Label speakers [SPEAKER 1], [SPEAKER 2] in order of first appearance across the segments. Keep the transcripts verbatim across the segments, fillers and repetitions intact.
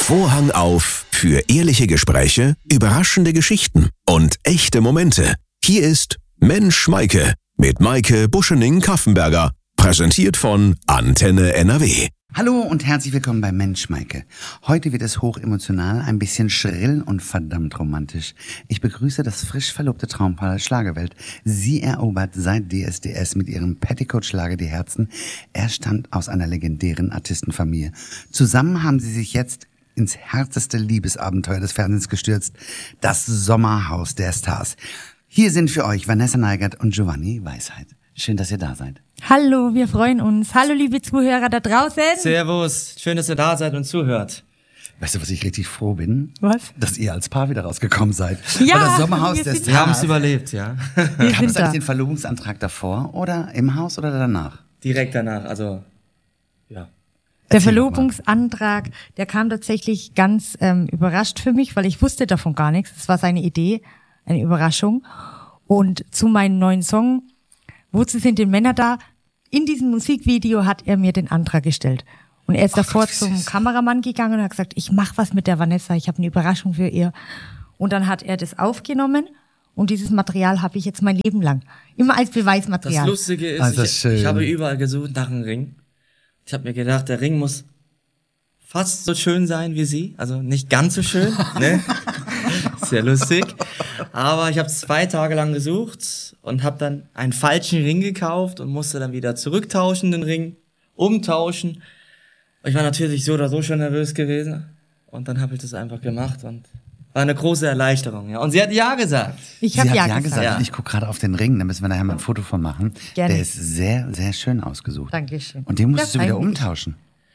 [SPEAKER 1] Vorhang auf für ehrliche Gespräche, überraschende Geschichten und echte Momente. Hier ist Mensch Maike mit Maike Buschening-Kaffenberger, präsentiert von Antenne N R W.
[SPEAKER 2] Hallo und herzlich willkommen bei Mensch Maike. Heute wird es hochemotional, ein bisschen schrill und verdammt romantisch. Ich begrüße das frisch verlobte Traumpaar der Schlagerwelt. Sie erobert seit D S D S mit ihrem Petticoat-Schlager die Herzen. Er stammt aus einer legendären Artistenfamilie. Zusammen haben sie sich jetzt ins härteste Liebesabenteuer des Fernsehens gestürzt, das Sommerhaus der Stars. Hier sind für euch Vanessa Neigert und Giovanni Weisheit. Schön, dass ihr da seid.
[SPEAKER 3] Hallo, wir freuen uns. Hallo, liebe Zuhörer da draußen.
[SPEAKER 4] Servus, schön, dass ihr da seid und zuhört.
[SPEAKER 2] Weißt du, was ich richtig froh bin?
[SPEAKER 3] Was?
[SPEAKER 2] Dass ihr als Paar wieder rausgekommen seid.
[SPEAKER 3] Ja,
[SPEAKER 2] Weil das Sommerhaus
[SPEAKER 3] wir
[SPEAKER 2] der
[SPEAKER 3] sind-
[SPEAKER 2] Stars.
[SPEAKER 4] Wir haben es überlebt, ja.
[SPEAKER 3] Wir
[SPEAKER 2] Gab
[SPEAKER 3] sind
[SPEAKER 2] es eigentlich
[SPEAKER 3] da.
[SPEAKER 2] den Verlobungsantrag davor oder im Haus oder danach?
[SPEAKER 4] Direkt danach, also, ja.
[SPEAKER 3] Der
[SPEAKER 2] Erzähl doch mal.
[SPEAKER 3] Verlobungsantrag, der kam tatsächlich ganz ähm, überrascht für mich, weil ich wusste davon gar nichts. Es war seine Idee, eine Überraschung. Und zu meinem neuen Song, Wozu sind die Männer da? In diesem Musikvideo hat er mir den Antrag gestellt. Und er ist
[SPEAKER 2] Ach
[SPEAKER 3] davor
[SPEAKER 2] Gott, wie
[SPEAKER 3] zum
[SPEAKER 2] süß.
[SPEAKER 3] Kameramann gegangen und hat gesagt, ich mache was mit der Vanessa, ich habe eine Überraschung für ihr. Und dann hat er das aufgenommen und dieses Material habe ich jetzt mein Leben lang. Immer als
[SPEAKER 4] Das
[SPEAKER 3] Beweismaterial.
[SPEAKER 4] Lustige ist,
[SPEAKER 2] Also
[SPEAKER 4] ich,
[SPEAKER 2] schön.
[SPEAKER 4] ich habe überall gesucht nach einem Ring. Ich habe mir gedacht, der Ring muss fast so schön sein wie sie, also nicht ganz so schön, ne? Sehr lustig. Aber ich habe zwei Tage lang gesucht und habe dann einen falschen Ring gekauft und musste dann wieder zurücktauschen, den Ring, umtauschen. Ich war natürlich so oder so schon nervös gewesen und dann habe ich das einfach gemacht und war eine große Erleichterung. Ja. Und sie hat ja gesagt.
[SPEAKER 3] Ich
[SPEAKER 2] Sie
[SPEAKER 3] habe
[SPEAKER 2] hat
[SPEAKER 3] ja,
[SPEAKER 2] ja
[SPEAKER 3] gesagt.
[SPEAKER 2] gesagt.
[SPEAKER 4] Ja.
[SPEAKER 2] Ich gucke gerade auf den Ring, da müssen wir nachher mal ein Foto von machen.
[SPEAKER 3] Gerne.
[SPEAKER 2] Der ist sehr, sehr schön ausgesucht.
[SPEAKER 3] Dankeschön.
[SPEAKER 2] Und den musstest
[SPEAKER 3] Ja,
[SPEAKER 2] du wieder
[SPEAKER 3] eigentlich.
[SPEAKER 2] umtauschen.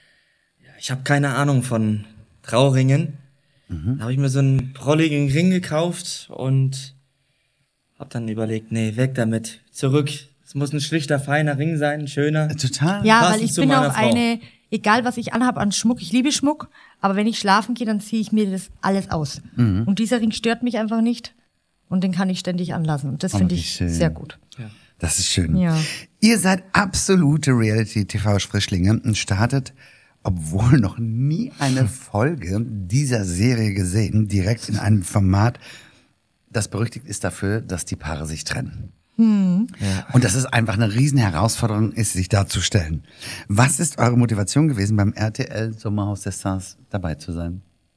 [SPEAKER 4] Ich habe keine Ahnung von Trauringen. Da habe ich mir so einen prolligen Ring gekauft und habe dann überlegt, nee, weg damit, zurück. Es muss ein schlichter, feiner Ring sein, ein schöner.
[SPEAKER 2] Total.
[SPEAKER 3] Ja,
[SPEAKER 4] Passend
[SPEAKER 3] weil ich
[SPEAKER 4] zu
[SPEAKER 3] bin
[SPEAKER 4] meiner
[SPEAKER 3] auch
[SPEAKER 4] Frau.
[SPEAKER 3] eine, egal was ich anhab an Schmuck, ich liebe Schmuck, aber wenn ich schlafen gehe, dann ziehe ich mir das alles aus.
[SPEAKER 2] Mhm.
[SPEAKER 3] Und dieser Ring stört mich einfach nicht und den kann ich ständig anlassen. Und das
[SPEAKER 2] Oh,
[SPEAKER 3] finde
[SPEAKER 2] wie
[SPEAKER 3] ich
[SPEAKER 2] schön.
[SPEAKER 3] sehr gut.
[SPEAKER 2] Das ist schön.
[SPEAKER 3] Ja.
[SPEAKER 2] Ihr seid absolute Reality-T V-Frischlinge und startet, obwohl noch nie eine Folge dieser Serie gesehen, direkt in einem Format, das berüchtigt ist dafür, dass die Paare sich trennen. Und dass es einfach eine riesen Herausforderung ist, sich darzustellen. Was ist eure Motivation gewesen, beim R T L Sommerhaus der Stars dabei zu sein?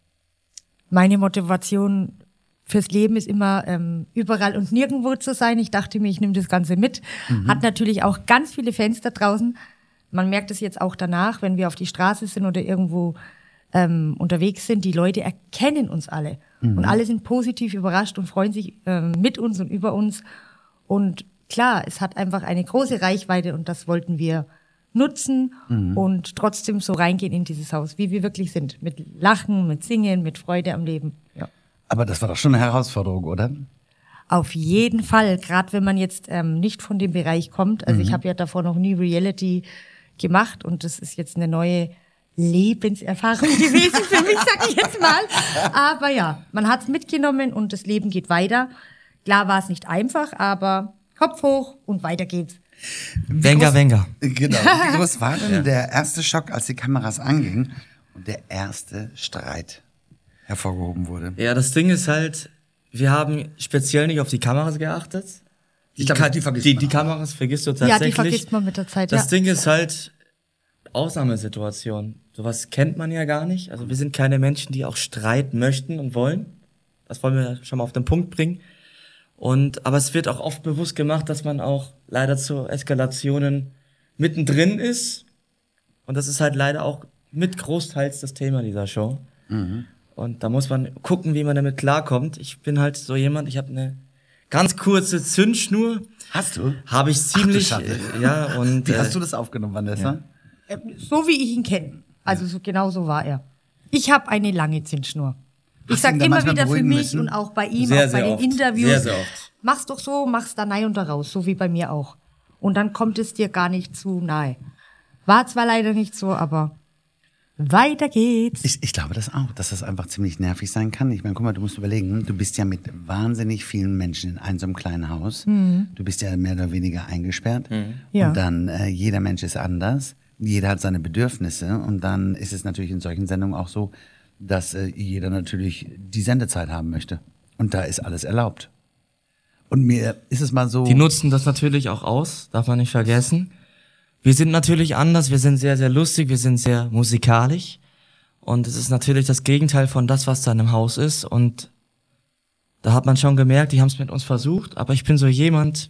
[SPEAKER 3] Meine Motivation fürs Leben ist immer, ähm, überall und nirgendwo zu sein. Ich dachte mir, ich nehme das Ganze mit. Hat natürlich auch ganz viele Fans da draußen. Man merkt es jetzt auch danach, wenn wir auf die Straße sind oder irgendwo ähm, unterwegs sind. Die Leute erkennen uns alle. Und alle sind positiv überrascht und freuen sich ähm, mit uns und über uns. Und klar, es hat einfach eine große Reichweite und das wollten wir nutzen und trotzdem so reingehen in dieses Haus, wie wir wirklich sind. Mit Lachen, mit Singen, mit Freude am Leben. Ja.
[SPEAKER 2] Aber das war doch schon eine Herausforderung, oder?
[SPEAKER 3] Auf jeden Fall, gerade wenn man jetzt ähm, nicht von dem Bereich kommt. Also ich habe ja davor noch nie Reality gemacht und das ist jetzt eine neue Lebenserfahrung gewesen für mich, sag ich jetzt mal. Aber ja, man hat's mitgenommen und das Leben geht weiter. Klar war es nicht einfach, aber Kopf hoch und weiter geht's.
[SPEAKER 4] Wenger, Wenger.
[SPEAKER 2] Genau. Wie groß war denn der erste Schock, als die Kameras angingen und der erste Streit hervorgehoben wurde?
[SPEAKER 4] Ja, das Ding ist halt, wir haben speziell nicht auf die Kameras geachtet. Die,
[SPEAKER 2] Ich glaub,
[SPEAKER 4] Ka-
[SPEAKER 2] die vergisst
[SPEAKER 4] die,
[SPEAKER 2] man
[SPEAKER 4] die
[SPEAKER 2] auch.
[SPEAKER 4] Kameras vergisst du
[SPEAKER 3] Ja,
[SPEAKER 4] tatsächlich.
[SPEAKER 3] die vergisst man mit der Zeit,
[SPEAKER 4] Das
[SPEAKER 3] ja.
[SPEAKER 4] Ding ist halt Ausnahmesituation. Sowas kennt man ja gar nicht. Also wir sind keine Menschen, die auch Streit möchten und wollen. Das wollen wir schon mal auf den Punkt bringen. Und, aber es wird auch oft bewusst gemacht, dass man auch leider zu Eskalationen mittendrin ist. Und das ist halt leider auch mit großteils das Thema dieser Show. Und da muss man gucken, wie man damit klarkommt. Ich bin halt so jemand, ich habe eine ganz kurze Zündschnur.
[SPEAKER 2] Hast du?
[SPEAKER 4] Habe ich ziemlich,
[SPEAKER 2] Ach du Schande.
[SPEAKER 4] äh, ja, und
[SPEAKER 2] Wie
[SPEAKER 4] äh,
[SPEAKER 2] hast du das aufgenommen, Vanessa?
[SPEAKER 3] Ähm, So wie ich ihn kenne. Also so, genau so war er. Ich habe eine lange Zündschnur. Ich
[SPEAKER 2] Hast du ihn
[SPEAKER 3] sag
[SPEAKER 2] da
[SPEAKER 3] immer
[SPEAKER 2] manchmal
[SPEAKER 3] wieder für
[SPEAKER 2] beruhigen
[SPEAKER 3] mich
[SPEAKER 2] müssen?
[SPEAKER 3] und auch bei ihm,
[SPEAKER 4] Sehr,
[SPEAKER 3] auch bei
[SPEAKER 4] sehr
[SPEAKER 3] den
[SPEAKER 4] oft.
[SPEAKER 3] Interviews.
[SPEAKER 4] Sehr, sehr oft.
[SPEAKER 3] Mach's doch so, mach's da rein und da raus, so wie bei mir auch. Und dann kommt es dir gar nicht zu nahe. War zwar leider nicht so, aber weiter geht's.
[SPEAKER 2] Ich, ich glaube das auch, dass das einfach ziemlich nervig sein kann. Ich meine, guck mal, du musst überlegen, du bist ja mit wahnsinnig vielen Menschen in einem so einem kleinen Haus. Du bist ja mehr oder weniger eingesperrt.
[SPEAKER 3] Ja.
[SPEAKER 2] Und dann, äh, jeder Mensch ist anders. Jeder hat seine Bedürfnisse. Und dann ist es natürlich in solchen Sendungen auch so, dass äh, jeder natürlich die Sendezeit haben möchte. Und da ist alles erlaubt. Und mir ist es mal so...
[SPEAKER 4] Die nutzen das natürlich auch aus, darf man nicht vergessen. Wir sind natürlich anders, wir sind sehr, sehr lustig, wir sind sehr musikalisch. Und es ist natürlich das Gegenteil von das, was da in einem Haus ist. Und da hat man schon gemerkt, die haben es mit uns versucht. Aber ich bin so jemand,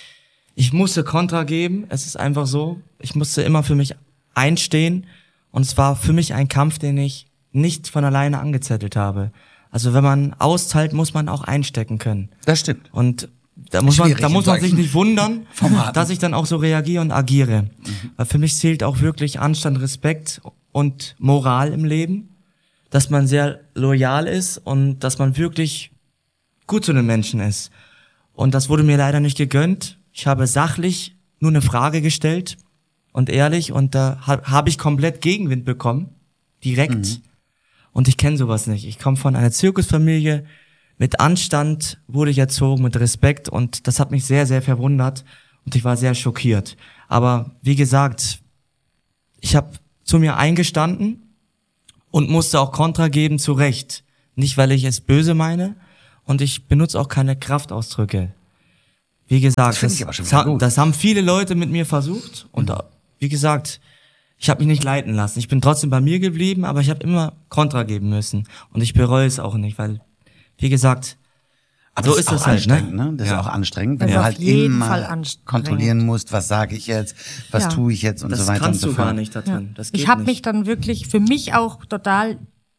[SPEAKER 4] ich musste Kontra geben. Es ist einfach so, ich musste immer für mich einstehen. Und es war für mich ein Kampf, den ich nicht von alleine angezettelt habe. Also wenn man austeilt, muss man auch einstecken können.
[SPEAKER 2] Das stimmt.
[SPEAKER 4] Und da muss man,
[SPEAKER 2] Schwierig
[SPEAKER 4] da muss man
[SPEAKER 2] in
[SPEAKER 4] sich
[SPEAKER 2] solchen
[SPEAKER 4] nicht wundern,
[SPEAKER 2] Formaten.
[SPEAKER 4] dass ich dann auch so reagiere und agiere. Mhm. Weil für mich zählt auch wirklich Anstand, Respekt und Moral im Leben. Dass man sehr loyal ist und dass man wirklich gut zu den Menschen ist. Und das wurde mir leider nicht gegönnt. Ich habe sachlich nur eine Frage gestellt und ehrlich und da ha- habe ich komplett Gegenwind bekommen. Direkt. Mhm. Und ich kenne sowas nicht. Ich komme von einer Zirkusfamilie. Mit Anstand wurde ich erzogen, mit Respekt und das hat mich sehr, sehr verwundert und ich war sehr schockiert. Aber wie gesagt, ich habe zu mir eingestanden und musste auch Kontra geben, zu Recht. Nicht, weil ich es böse meine und ich benutze auch keine Kraftausdrücke. Wie gesagt,
[SPEAKER 2] das,
[SPEAKER 4] das, das, ha- das haben viele Leute mit mir versucht und mhm. wie gesagt, ich habe mich nicht leiten lassen. Ich bin trotzdem bei mir geblieben, aber ich habe immer Kontra geben müssen und ich bereue es auch nicht, weil wie gesagt,
[SPEAKER 2] aber
[SPEAKER 4] so
[SPEAKER 2] das
[SPEAKER 4] ist
[SPEAKER 2] auch
[SPEAKER 4] das halt,
[SPEAKER 2] anstrengend,
[SPEAKER 4] ne?
[SPEAKER 2] ne? Das
[SPEAKER 4] ja.
[SPEAKER 2] ist auch anstrengend, wenn
[SPEAKER 3] Das
[SPEAKER 2] du
[SPEAKER 3] ist
[SPEAKER 2] halt
[SPEAKER 3] auf jeden
[SPEAKER 2] immer
[SPEAKER 3] Fall anstrengend.
[SPEAKER 2] kontrollieren musst, was sage ich jetzt, was
[SPEAKER 3] Ja.
[SPEAKER 2] tue ich jetzt und
[SPEAKER 4] Das
[SPEAKER 2] so weiter und
[SPEAKER 4] kannst
[SPEAKER 2] so
[SPEAKER 4] du
[SPEAKER 2] fort.
[SPEAKER 4] gar nicht da drin.
[SPEAKER 3] Ja.
[SPEAKER 4] Das geht
[SPEAKER 3] ich habe
[SPEAKER 4] nicht.
[SPEAKER 3] mich dann wirklich für mich auch total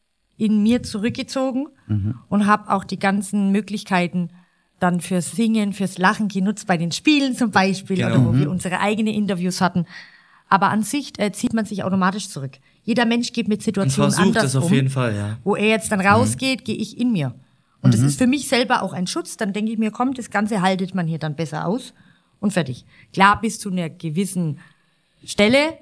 [SPEAKER 3] in mir zurückgezogen mhm. und habe auch die ganzen Möglichkeiten dann fürs Singen, fürs Lachen genutzt, bei den Spielen zum Beispiel,
[SPEAKER 4] Genau.
[SPEAKER 3] oder wo
[SPEAKER 2] Mhm.
[SPEAKER 3] wir unsere eigenen Interviews hatten. Aber an sich äh, zieht man sich automatisch zurück. Jeder Mensch geht mit
[SPEAKER 4] Und
[SPEAKER 3] Situationen
[SPEAKER 4] versucht
[SPEAKER 3] anders
[SPEAKER 4] es auf
[SPEAKER 3] um.
[SPEAKER 4] jeden Fall, ja.
[SPEAKER 3] Wo er jetzt dann rausgeht, mhm. gehe ich in mir. Und das ist für mich selber auch ein Schutz. Dann denke ich mir, komm, das Ganze haltet man hier dann besser aus und fertig. Klar, bis zu einer gewissen Stelle,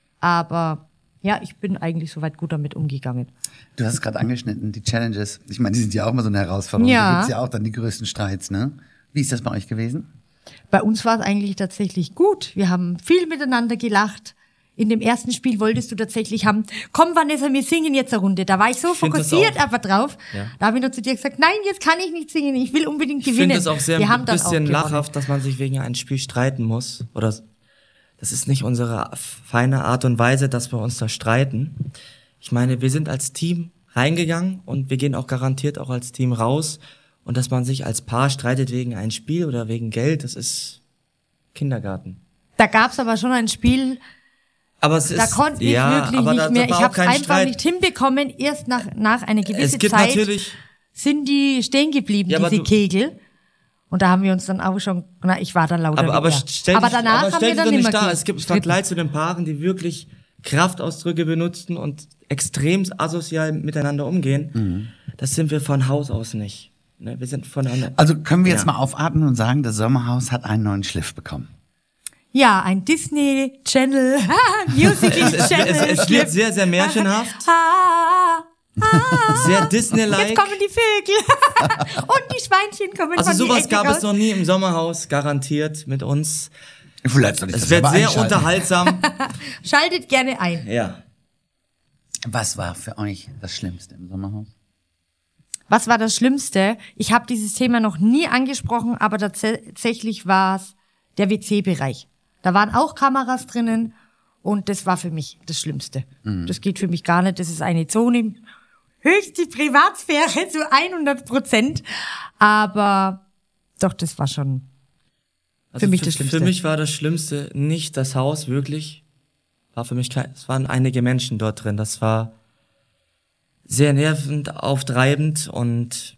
[SPEAKER 3] aber ja, ich bin eigentlich soweit gut damit umgegangen.
[SPEAKER 2] Du hast es gerade angeschnitten, die Challenges. Ich meine, die sind ja auch immer so eine Herausforderung.
[SPEAKER 3] Ja.
[SPEAKER 2] Da gibt's ja auch dann die größten Streits, ne? Wie ist das bei euch gewesen?
[SPEAKER 3] Bei uns war es eigentlich tatsächlich gut. Wir haben viel miteinander gelacht. In dem ersten Spiel wolltest du tatsächlich haben, komm Vanessa, wir singen jetzt eine Runde. Da war ich so
[SPEAKER 4] Ich find das
[SPEAKER 3] fokussiert
[SPEAKER 4] auch.
[SPEAKER 3] einfach drauf.
[SPEAKER 4] Ja.
[SPEAKER 3] Da habe ich nur zu dir gesagt, nein, jetzt kann ich nicht singen, ich will unbedingt
[SPEAKER 4] Ich
[SPEAKER 3] gewinnen.
[SPEAKER 4] finde es auch sehr
[SPEAKER 3] Wir
[SPEAKER 4] ein
[SPEAKER 3] haben dann
[SPEAKER 4] bisschen
[SPEAKER 3] auch
[SPEAKER 4] lachhaft, dass man sich wegen einem Spiel streiten muss. Oder das ist nicht unsere feine Art und Weise, dass wir uns da streiten. Ich meine, wir sind als Team reingegangen und wir gehen auch garantiert auch als Team raus. Und dass man sich als Paar streitet wegen einem Spiel oder wegen Geld, das ist Kindergarten.
[SPEAKER 3] Da gab's aber schon ein Spiel,
[SPEAKER 4] Aber es ist,
[SPEAKER 3] da konnte ich
[SPEAKER 4] ja,
[SPEAKER 3] wirklich
[SPEAKER 4] aber
[SPEAKER 3] nicht
[SPEAKER 4] da, da
[SPEAKER 3] mehr. Ich
[SPEAKER 4] war auch
[SPEAKER 3] habe es
[SPEAKER 4] kein
[SPEAKER 3] einfach
[SPEAKER 4] Streit.
[SPEAKER 3] nicht hinbekommen. Erst nach, nach einer gewissen
[SPEAKER 4] Es gibt
[SPEAKER 3] Zeit
[SPEAKER 4] natürlich,
[SPEAKER 3] sind die stehen geblieben,
[SPEAKER 4] Ja, aber
[SPEAKER 3] diese
[SPEAKER 4] du-
[SPEAKER 3] Kegel. Und da haben wir uns dann auch schon, na, ich war dann lauter
[SPEAKER 4] aber,
[SPEAKER 3] wie
[SPEAKER 4] aber
[SPEAKER 3] er.
[SPEAKER 4] stell dich,
[SPEAKER 3] aber danach
[SPEAKER 4] aber
[SPEAKER 3] haben
[SPEAKER 4] stell
[SPEAKER 3] wir
[SPEAKER 4] dich
[SPEAKER 3] dann
[SPEAKER 4] doch
[SPEAKER 3] nicht
[SPEAKER 4] nicht
[SPEAKER 3] mehr
[SPEAKER 4] da. Es gibt
[SPEAKER 3] gestritten.
[SPEAKER 4] Vergleich zu den Paaren, die wirklich Kraftausdrücke benutzten und extrem asozial miteinander umgehen.
[SPEAKER 2] Mhm.
[SPEAKER 4] Das sind wir von Haus aus nicht. Ne? Wir sind von einer,
[SPEAKER 2] Also können wir jetzt
[SPEAKER 4] Ja.
[SPEAKER 2] mal aufatmen und sagen, das Sommerhaus hat einen neuen Schliff bekommen.
[SPEAKER 3] Ja, ein Disney Channel, Musical
[SPEAKER 4] es,
[SPEAKER 3] Channel.
[SPEAKER 4] es, es wird sehr, sehr märchenhaft,
[SPEAKER 3] Ah,
[SPEAKER 4] sehr Disney-like.
[SPEAKER 3] jetzt kommen die Vögel. Und die Schweinchen kommen
[SPEAKER 4] Also
[SPEAKER 3] von die
[SPEAKER 4] sowas
[SPEAKER 3] Ecke
[SPEAKER 4] gab
[SPEAKER 3] raus.
[SPEAKER 4] es noch nie im Sommerhaus, garantiert mit uns.
[SPEAKER 2] Vielleicht soll ich
[SPEAKER 4] Es
[SPEAKER 2] das
[SPEAKER 4] wird
[SPEAKER 2] selber
[SPEAKER 4] sehr
[SPEAKER 2] einschalten.
[SPEAKER 4] unterhaltsam.
[SPEAKER 3] Schaltet gerne ein.
[SPEAKER 4] Ja.
[SPEAKER 2] Was war für euch das Schlimmste im Sommerhaus?
[SPEAKER 3] Was war das Schlimmste? Ich habe dieses Thema noch nie angesprochen, aber tatsächlich war es der W C-Bereich. Da waren auch Kameras drinnen und das war für mich das Schlimmste. Mhm. Das geht für mich gar nicht. Das ist eine Zone, höchste Privatsphäre zu hundert Prozent. Aber doch, das war schon
[SPEAKER 4] Also
[SPEAKER 3] für mich
[SPEAKER 4] für,
[SPEAKER 3] das Schlimmste.
[SPEAKER 4] Für mich war das Schlimmste nicht das Haus, wirklich. War für mich kein, es waren einige Menschen dort drin. Das war sehr nervend, auftreibend und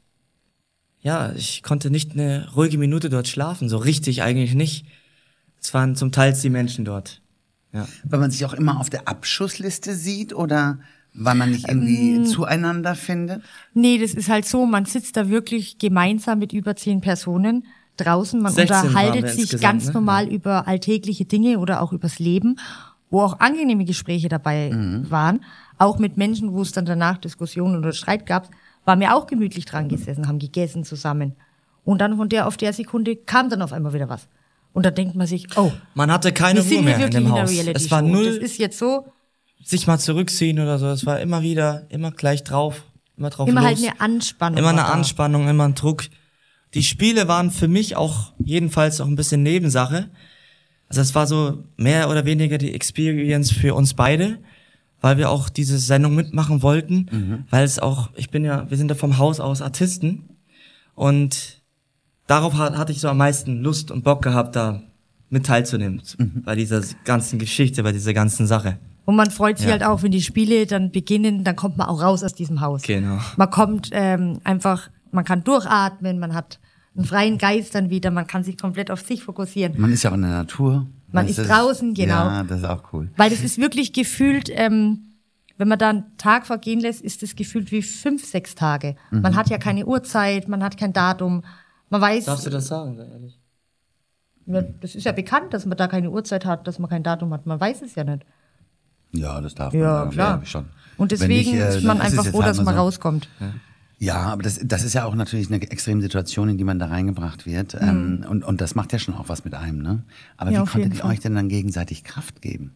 [SPEAKER 4] ja, ich konnte nicht eine ruhige Minute dort schlafen. So richtig eigentlich nicht. Es waren zum Teil die Menschen dort. Ja.
[SPEAKER 2] Weil man sich auch immer auf der Abschussliste sieht oder weil man nicht irgendwie
[SPEAKER 3] Ähm,
[SPEAKER 2] zueinander findet?
[SPEAKER 3] Nee, das ist halt so, man sitzt da wirklich gemeinsam mit über zehn Personen draußen. Man
[SPEAKER 4] sechzehn waren
[SPEAKER 3] unterhaltet
[SPEAKER 4] wir
[SPEAKER 3] sich
[SPEAKER 4] insgesamt,
[SPEAKER 3] ganz
[SPEAKER 4] ne?
[SPEAKER 3] normal über alltägliche Dinge oder auch übers Leben, wo auch angenehme Gespräche dabei
[SPEAKER 4] Mhm.
[SPEAKER 3] waren. Auch mit Menschen, wo es dann danach Diskussionen oder Streit gab, waren wir auch gemütlich dran gesessen, haben gegessen zusammen. Und dann von der auf der Sekunde kam dann auf einmal wieder was. Und da denkt man sich, oh,
[SPEAKER 4] Man hatte keine
[SPEAKER 3] wir sind
[SPEAKER 4] Ruhe
[SPEAKER 3] hier
[SPEAKER 4] mehr in
[SPEAKER 3] wirklich
[SPEAKER 4] dem
[SPEAKER 3] in einer
[SPEAKER 4] Haus.
[SPEAKER 3] Reality-Show.
[SPEAKER 4] Es war null.
[SPEAKER 3] Das ist jetzt so,
[SPEAKER 4] sich mal zurückziehen oder so. Es war immer wieder, immer gleich drauf, immer drauf
[SPEAKER 3] Immer
[SPEAKER 4] los.
[SPEAKER 3] halt eine Anspannung.
[SPEAKER 4] Immer eine
[SPEAKER 3] war da.
[SPEAKER 4] Anspannung, immer ein Druck. Die Spiele waren für mich auch jedenfalls auch ein bisschen Nebensache. Also es war so mehr oder weniger die Experience für uns beide, weil wir auch diese Sendung mitmachen wollten, mhm. weil es auch, ich bin ja, wir sind ja vom Haus aus Artisten und darauf hat, hatte ich so am meisten Lust und Bock gehabt, da mit teilzunehmen, mhm. bei dieser ganzen Geschichte, bei dieser ganzen Sache.
[SPEAKER 3] Und man freut sich
[SPEAKER 4] Ja.
[SPEAKER 3] halt auch, wenn die Spiele dann beginnen, dann kommt man auch raus aus diesem Haus.
[SPEAKER 4] Genau.
[SPEAKER 3] Man kommt ähm, einfach, man kann durchatmen, man hat einen freien Geist dann wieder, man kann sich komplett auf sich fokussieren.
[SPEAKER 2] Man ist ja auch in der Natur.
[SPEAKER 3] Man
[SPEAKER 2] Weißt
[SPEAKER 3] ist
[SPEAKER 2] du,
[SPEAKER 3] draußen, genau.
[SPEAKER 2] Ja, das ist auch cool.
[SPEAKER 3] Weil das ist wirklich gefühlt, ähm, wenn man da einen Tag vergehen lässt, ist das gefühlt wie fünf, sechs Tage.
[SPEAKER 2] Mhm.
[SPEAKER 3] Man hat ja keine Uhrzeit, man hat kein Datum, man weiß...
[SPEAKER 4] Darfst du das sagen, sehr ehrlich?
[SPEAKER 3] Ja, das ist ja bekannt, dass man da keine Uhrzeit hat, dass man kein Datum hat, man weiß es ja nicht.
[SPEAKER 2] Ja, das darf
[SPEAKER 3] Ja,
[SPEAKER 2] man sagen.
[SPEAKER 3] klar.
[SPEAKER 2] Ja, schon.
[SPEAKER 3] Und
[SPEAKER 2] Wenn
[SPEAKER 3] deswegen
[SPEAKER 2] nicht, äh,
[SPEAKER 3] ist man
[SPEAKER 2] dann es
[SPEAKER 3] einfach
[SPEAKER 2] jetzt
[SPEAKER 3] froh,
[SPEAKER 2] halt
[SPEAKER 3] dass
[SPEAKER 2] mal
[SPEAKER 3] man
[SPEAKER 2] so.
[SPEAKER 3] rauskommt.
[SPEAKER 2] Ja, aber das, das ist ja auch natürlich eine extreme Situation, in die man da reingebracht wird.
[SPEAKER 3] Mhm.
[SPEAKER 2] Ähm, und, und das macht ja schon auch was mit einem, ne? Aber
[SPEAKER 3] Ja,
[SPEAKER 2] wie
[SPEAKER 3] auf
[SPEAKER 2] konntet
[SPEAKER 3] jeden
[SPEAKER 2] ihr
[SPEAKER 3] Fall.
[SPEAKER 2] euch denn dann gegenseitig Kraft geben?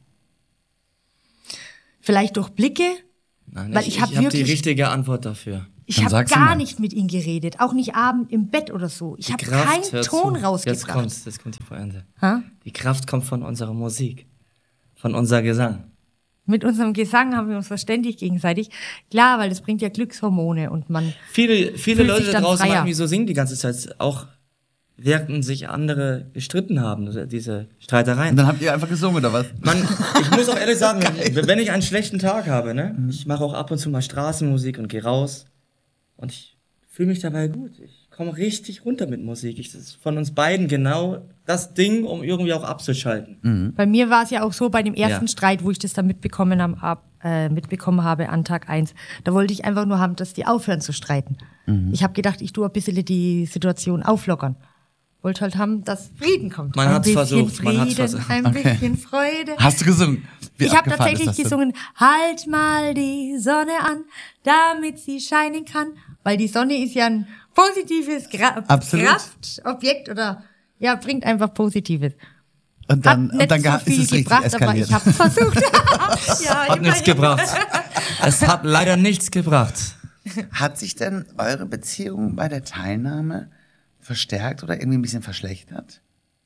[SPEAKER 3] Vielleicht durch Blicke,
[SPEAKER 4] Nein,
[SPEAKER 3] Weil
[SPEAKER 4] ich,
[SPEAKER 3] ich
[SPEAKER 4] ich
[SPEAKER 3] hab
[SPEAKER 4] habe die
[SPEAKER 3] wirklich-
[SPEAKER 4] richtige Antwort dafür.
[SPEAKER 3] ich
[SPEAKER 2] Dann
[SPEAKER 3] habe
[SPEAKER 2] sag's
[SPEAKER 3] gar
[SPEAKER 2] mal.
[SPEAKER 3] nicht mit ihm geredet, auch nicht abend im Bett oder so. Ich habe
[SPEAKER 4] Kraft,
[SPEAKER 3] keinen
[SPEAKER 4] hör
[SPEAKER 3] Ton
[SPEAKER 4] zu. Jetzt
[SPEAKER 3] rausgebracht.
[SPEAKER 4] kommt's, jetzt kommt die Pointe.
[SPEAKER 3] Ha?
[SPEAKER 4] Die Kraft kommt von unserer Musik, von unser Gesang.
[SPEAKER 3] Mit unserem Gesang haben wir uns verständigt gegenseitig. Klar, weil das bringt ja Glückshormone und man...
[SPEAKER 4] Viele, viele
[SPEAKER 3] Fühlt
[SPEAKER 4] Leute
[SPEAKER 3] sich
[SPEAKER 4] da
[SPEAKER 3] dann
[SPEAKER 4] draußen
[SPEAKER 3] freier.
[SPEAKER 4] meinten, wieso singen die ganze Zeit, auch während sich andere gestritten haben, diese Streitereien.
[SPEAKER 2] Und dann habt ihr einfach gesungen, oder was?
[SPEAKER 4] Man, ich muss auch ehrlich sagen, wenn ich einen schlechten Tag habe, ne, ich mache auch ab und zu mal Straßenmusik und gehe raus und ich fühle mich dabei gut. Ich komme richtig runter mit Musik. Ich, das ist von uns beiden genau das Ding, um irgendwie auch abzuschalten.
[SPEAKER 3] Bei mir war es ja auch so, bei dem ersten
[SPEAKER 4] Ja.
[SPEAKER 3] Streit, wo ich das dann mitbekommen, am, ab, äh, mitbekommen habe an Tag eins, da wollte ich einfach nur haben, dass die aufhören zu streiten. Ich habe gedacht, ich tue ein bisschen die Situation auflockern. Wollte halt haben, dass Frieden kommt.
[SPEAKER 4] Man
[SPEAKER 3] ein
[SPEAKER 4] hat's
[SPEAKER 3] bisschen
[SPEAKER 4] versucht,
[SPEAKER 3] Frieden,
[SPEAKER 4] man hat's versucht.
[SPEAKER 3] ein
[SPEAKER 2] Okay.
[SPEAKER 3] bisschen Freude.
[SPEAKER 2] Hast du gesungen? Wie
[SPEAKER 3] Ich habe
[SPEAKER 2] abgefahren
[SPEAKER 3] tatsächlich
[SPEAKER 2] ist das denn?
[SPEAKER 3] gesungen, halt mal die Sonne an, damit sie scheinen kann. Weil die Sonne ist ja ein positives Gra
[SPEAKER 2] Absolut.
[SPEAKER 3] Kraftobjekt oder ja, bringt einfach Positives.
[SPEAKER 2] Und dann,
[SPEAKER 3] Hat nicht
[SPEAKER 2] und dann
[SPEAKER 3] so
[SPEAKER 2] geha-
[SPEAKER 3] viel
[SPEAKER 2] ist es richtig
[SPEAKER 3] gebracht, aber
[SPEAKER 2] eskaliert.
[SPEAKER 3] ich habe versucht. ja,
[SPEAKER 4] Hat nichts
[SPEAKER 3] immerhin.
[SPEAKER 4] gebracht. Es hat leider nichts gebracht.
[SPEAKER 2] Hat sich denn eure Beziehung bei der Teilnahme verstärkt oder irgendwie ein bisschen verschlechtert?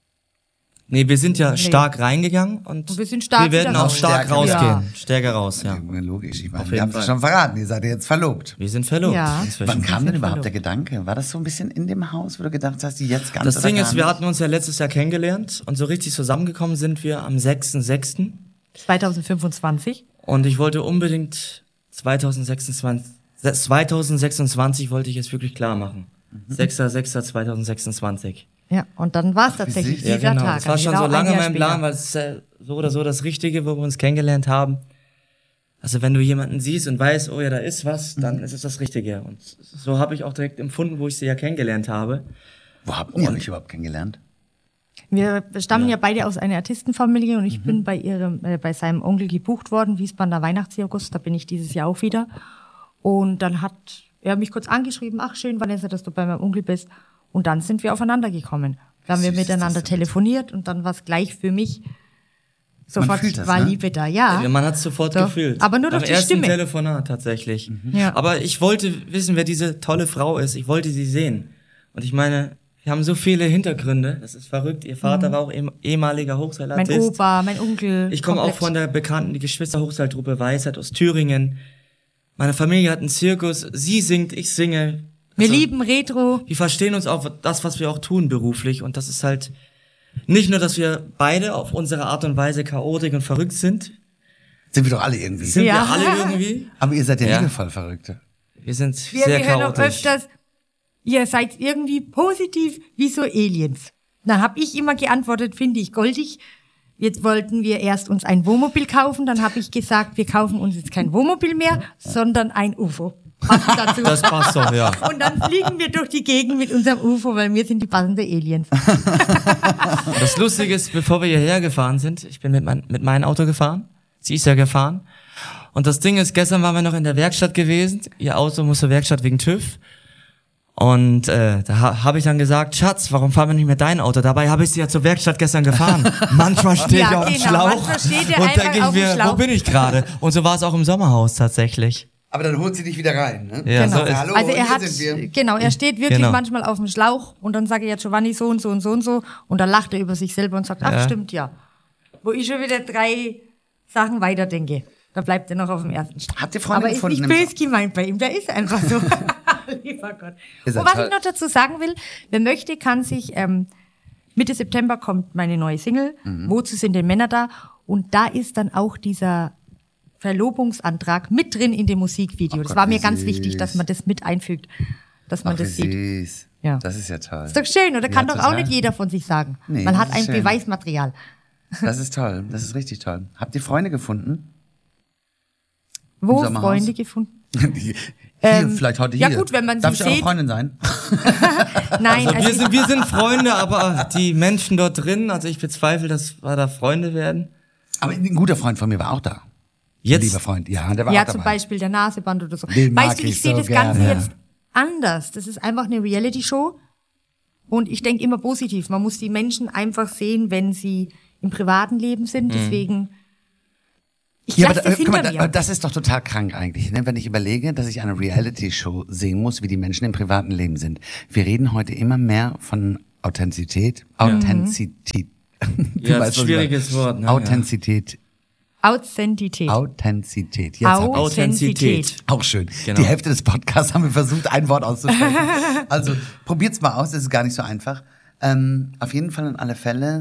[SPEAKER 4] Nee, wir sind ja stark reingegangen und,
[SPEAKER 3] Und wir sind stark
[SPEAKER 4] wir werden
[SPEAKER 3] wieder
[SPEAKER 4] auch
[SPEAKER 3] raus.
[SPEAKER 4] stark
[SPEAKER 2] Stärker,
[SPEAKER 4] rausgehen.
[SPEAKER 3] ja.
[SPEAKER 4] Stärker raus, ja.
[SPEAKER 2] Ja, logisch. Ich meine,
[SPEAKER 4] Auf
[SPEAKER 2] wir
[SPEAKER 4] jeden
[SPEAKER 2] haben es
[SPEAKER 4] Fall.
[SPEAKER 2] schon verraten. Ihr seid ja jetzt verlobt.
[SPEAKER 4] Wir sind verlobt
[SPEAKER 3] Ja.
[SPEAKER 4] inzwischen.
[SPEAKER 2] Wann kam denn
[SPEAKER 3] sind
[SPEAKER 2] überhaupt
[SPEAKER 3] verlobt.
[SPEAKER 2] der Gedanke? War das so ein bisschen in dem Haus, wo du gedacht hast, jetzt ganz
[SPEAKER 4] Das
[SPEAKER 2] oder
[SPEAKER 4] Ding
[SPEAKER 2] gar
[SPEAKER 4] ist, wir
[SPEAKER 2] nicht?
[SPEAKER 4] hatten uns ja letztes Jahr kennengelernt und so richtig zusammengekommen sind wir am sechsten sechsten
[SPEAKER 3] zwanzig fünfundzwanzig.
[SPEAKER 4] Und ich wollte unbedingt zwanzig sechsundzwanzig, zwanzig sechsundzwanzig wollte ich es wirklich klar machen. sechster sechster zweitausendsechsundzwanzig.
[SPEAKER 3] Ja, und dann war es tatsächlich
[SPEAKER 2] süß.
[SPEAKER 3] dieser
[SPEAKER 4] Ja, genau.
[SPEAKER 3] Tag.
[SPEAKER 4] Das war
[SPEAKER 3] also
[SPEAKER 4] schon
[SPEAKER 3] genau
[SPEAKER 4] so lange
[SPEAKER 3] ein Jahr
[SPEAKER 4] mein Plan,
[SPEAKER 3] später.
[SPEAKER 4] weil es ist ja so oder so das Richtige, wo wir uns kennengelernt haben. Also wenn du jemanden siehst und weißt, oh ja, da ist was, dann ist es das Richtige. Und so habe ich auch direkt empfunden, wo ich sie ja kennengelernt habe.
[SPEAKER 2] Wo habt ihr euch überhaupt kennengelernt?
[SPEAKER 3] Wir stammen ja. beide aus einer Artistenfamilie und ich bin bei ihrem, äh, bei seinem Onkel gebucht worden, Wiesbadener Weihnachtszirkus, da bin ich dieses Jahr auch wieder. Und dann hat er mich kurz angeschrieben, ach schön, Vanessa, dass du bei meinem Onkel bist. Und dann sind wir aufeinander gekommen. Da haben wir
[SPEAKER 2] süß ist
[SPEAKER 3] miteinander
[SPEAKER 2] das denn?
[SPEAKER 3] telefoniert und dann war es gleich für mich, sofort
[SPEAKER 2] fühlt das,
[SPEAKER 3] war
[SPEAKER 2] ne?
[SPEAKER 3] Liebe da, ja.
[SPEAKER 4] Man hat es sofort
[SPEAKER 3] Doch.
[SPEAKER 4] gefühlt.
[SPEAKER 3] Aber nur durch
[SPEAKER 4] Am
[SPEAKER 3] die
[SPEAKER 4] ersten
[SPEAKER 3] Stimme.
[SPEAKER 4] Telefonat tatsächlich.
[SPEAKER 3] Ja.
[SPEAKER 4] Aber ich wollte wissen, wer diese tolle Frau ist. Ich wollte sie sehen. Und ich meine, wir haben so viele Hintergründe. Das ist verrückt. Ihr Vater war auch ehem- ehemaliger
[SPEAKER 3] Mein
[SPEAKER 4] Hochseilartist.
[SPEAKER 3] Opa, mein Onkel.
[SPEAKER 4] Ich komme auch
[SPEAKER 3] komplett.
[SPEAKER 4] von der bekannten die Geschwister-Hochseiltruppe Weisheit aus Thüringen. Meine Familie hat einen Zirkus. Sie singt, ich singe.
[SPEAKER 3] Wir
[SPEAKER 4] Also,
[SPEAKER 3] lieben Retro.
[SPEAKER 4] Wir verstehen uns auf das, was wir auch tun beruflich. Und das ist halt nicht nur, dass wir beide auf unsere Art und Weise chaotisch und verrückt sind.
[SPEAKER 2] Sind wir doch alle irgendwie.
[SPEAKER 4] Sind
[SPEAKER 3] Ja.
[SPEAKER 4] wir alle irgendwie.
[SPEAKER 2] Aber ihr seid ja,
[SPEAKER 4] Ja.
[SPEAKER 2] liebevoll Verrückte.
[SPEAKER 4] Wir sind
[SPEAKER 3] Wir,
[SPEAKER 4] sehr
[SPEAKER 3] wir hören auch
[SPEAKER 4] chaotisch.
[SPEAKER 3] öfters, ihr seid irgendwie positiv wie so Aliens. Dann habe ich immer geantwortet, finde ich goldig. Jetzt wollten wir erst uns ein Wohnmobil kaufen, dann habe ich gesagt, wir kaufen uns jetzt kein Wohnmobil mehr, sondern ein U F O. Passend dazu.
[SPEAKER 4] Das passt doch, ja.
[SPEAKER 3] Und dann fliegen wir durch die Gegend mit unserem U F O, weil wir sind die passende Aliens.
[SPEAKER 4] Das Lustige ist, bevor wir hierher gefahren sind, ich bin mit, mein, mit meinem Auto gefahren, sie ist ja gefahren. Und das Ding ist, gestern waren wir noch in der Werkstatt gewesen, ihr Auto muss zur Werkstatt wegen TÜV. Und äh, da ha, habe ich dann gesagt, Schatz, warum fahren wir nicht mit dein Auto? Dabei habe ich sie ja zur Werkstatt gestern gefahren. Manchmal stehe ich
[SPEAKER 3] Ja,
[SPEAKER 4] auf dem
[SPEAKER 3] genau,
[SPEAKER 4] Schlauch
[SPEAKER 3] manchmal steht ihr
[SPEAKER 4] und
[SPEAKER 3] einfach
[SPEAKER 4] denke ich
[SPEAKER 3] auf dem
[SPEAKER 4] mir,
[SPEAKER 3] Schlauch.
[SPEAKER 4] wo bin ich gerade? Und so war es auch im Sommerhaus tatsächlich.
[SPEAKER 2] Aber dann holt sie dich wieder rein, ne?
[SPEAKER 4] Ja,
[SPEAKER 3] Genau.
[SPEAKER 4] so ist,
[SPEAKER 2] Hallo,
[SPEAKER 3] Also er
[SPEAKER 2] hier
[SPEAKER 3] hat,
[SPEAKER 2] sind wir.
[SPEAKER 3] genau, er steht wirklich
[SPEAKER 4] Genau.
[SPEAKER 3] manchmal auf dem Schlauch und dann sage ich ja Giovanni so und so und so und so und dann lacht er über sich selber und sagt, ach
[SPEAKER 4] Ja.
[SPEAKER 3] stimmt ja. Wo ich schon wieder drei Sachen weiterdenke. Da bleibt er noch auf dem ersten Stand.
[SPEAKER 2] Habt ihr Freunde
[SPEAKER 3] Aber
[SPEAKER 2] gefunden
[SPEAKER 3] ist
[SPEAKER 2] im
[SPEAKER 3] nicht
[SPEAKER 2] So-
[SPEAKER 3] böse gemeint bei ihm, der ist einfach so. Lieber Gott.
[SPEAKER 2] Ihr seid
[SPEAKER 3] Und was
[SPEAKER 2] toll.
[SPEAKER 3] ich noch dazu sagen will, wer möchte, kann sich, ähm, Mitte September kommt meine neue Single,
[SPEAKER 2] Mhm.
[SPEAKER 3] Wozu sind denn Männer da? Und da ist dann auch dieser Verlobungsantrag mit drin in dem Musikvideo.
[SPEAKER 2] Oh
[SPEAKER 3] das
[SPEAKER 2] Gott,
[SPEAKER 3] war
[SPEAKER 2] wie
[SPEAKER 3] mir ganz
[SPEAKER 2] süß.
[SPEAKER 3] wichtig, dass man das mit einfügt, dass man
[SPEAKER 2] Ach, wie
[SPEAKER 3] das sieht.
[SPEAKER 2] süß.
[SPEAKER 3] Ja.
[SPEAKER 2] Das ist ja toll.
[SPEAKER 3] Ist doch schön, oder? Kann
[SPEAKER 2] Ja,
[SPEAKER 3] doch auch
[SPEAKER 2] total.
[SPEAKER 3] nicht jeder von sich sagen.
[SPEAKER 2] Nee,
[SPEAKER 3] man hat
[SPEAKER 2] das
[SPEAKER 3] ein
[SPEAKER 2] ist schön.
[SPEAKER 3] Beweismaterial.
[SPEAKER 2] Das ist toll. Das ist richtig toll. Habt ihr Freunde gefunden?
[SPEAKER 3] Wo
[SPEAKER 2] Sommerhaus?
[SPEAKER 3] Freunde gefunden?
[SPEAKER 2] Hier,
[SPEAKER 3] Ähm,
[SPEAKER 2] vielleicht heute
[SPEAKER 3] ja
[SPEAKER 2] hier.
[SPEAKER 3] gut, wenn man
[SPEAKER 2] Darf
[SPEAKER 3] sie
[SPEAKER 2] ich eure
[SPEAKER 3] sieht-
[SPEAKER 2] Freundin sein?
[SPEAKER 3] Nein,
[SPEAKER 4] Also wir,
[SPEAKER 3] also
[SPEAKER 4] sind, wir sind Freunde, aber die Menschen dort drin, also ich bezweifle, dass wir da Freunde werden.
[SPEAKER 2] Aber ein guter Freund von mir war auch da. Ein
[SPEAKER 4] Jetzt,
[SPEAKER 2] lieber Freund. Ja, der war
[SPEAKER 3] ja,
[SPEAKER 2] auch
[SPEAKER 3] zum
[SPEAKER 2] dabei.
[SPEAKER 3] Beispiel der Naseband oder so.
[SPEAKER 2] Den mag
[SPEAKER 3] Weißt du, ich
[SPEAKER 2] ich
[SPEAKER 3] sehe
[SPEAKER 2] so
[SPEAKER 3] das Ganze
[SPEAKER 2] gerne.
[SPEAKER 3] jetzt anders. Das ist einfach eine Reality-Show. Und ich denke immer positiv. Man muss die Menschen einfach sehen, wenn sie im privaten Leben sind. Deswegen, ich
[SPEAKER 2] Ja,
[SPEAKER 3] lasse
[SPEAKER 2] aber,
[SPEAKER 3] das
[SPEAKER 2] äh, guck
[SPEAKER 3] hinter
[SPEAKER 2] mal, da,
[SPEAKER 3] mir.
[SPEAKER 2] das ist doch total krank eigentlich, ne? Wenn ich überlege, dass ich eine Reality-Show sehen muss, wie die Menschen im privaten Leben sind. Wir reden heute immer mehr von Authentizität. Authentizität. Du
[SPEAKER 4] Ja,
[SPEAKER 2] weißt, was ich
[SPEAKER 4] schwieriges
[SPEAKER 2] meine.
[SPEAKER 4] Wort, ne?
[SPEAKER 2] Authentizität.
[SPEAKER 3] Authentität.
[SPEAKER 2] Authentizität. Jetzt hab ich's.
[SPEAKER 3] Authentizität.
[SPEAKER 2] Auch schön.
[SPEAKER 4] Genau.
[SPEAKER 2] Die Hälfte des Podcasts haben wir versucht, ein Wort auszusprechen. Also probiert's mal aus, das ist gar nicht so einfach. Ähm, auf jeden Fall in alle Fälle